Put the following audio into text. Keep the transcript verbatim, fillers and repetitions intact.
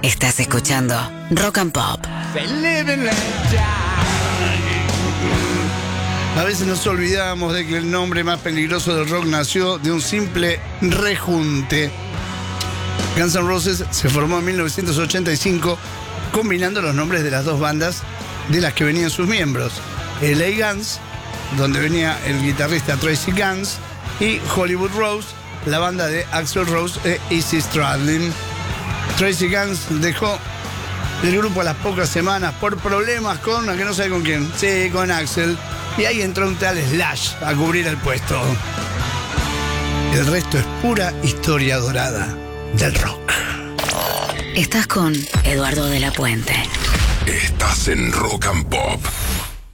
Estás escuchando Rock and Pop. A veces nos olvidamos de que el nombre más peligroso del rock nació de un simple rejunte. Guns N' Roses se formó en mil novecientos ochenta y cinco combinando los nombres de las dos bandas de las que venían sus miembros. L A Guns, donde venía el guitarrista Tracy Guns, y Hollywood Rose, la banda de Axl Rose e Izzy Stradlin. Tracy Guns dejó el grupo a las pocas semanas por problemas con, a que no sé con quién, sí, con Axl, y ahí entró un tal Slash a cubrir el puesto. El resto es pura historia dorada del rock. Estás con Eduardo de la Puente. Estás en Rock and Pop.